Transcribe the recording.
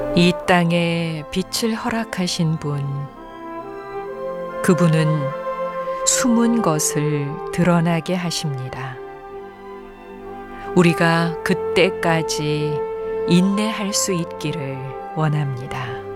이 땅에 빛을 허락하신 분, 그분은 숨은 것을 드러나게 하십니다. 우리가 그때까지 인내할 수 있기를 원합니다.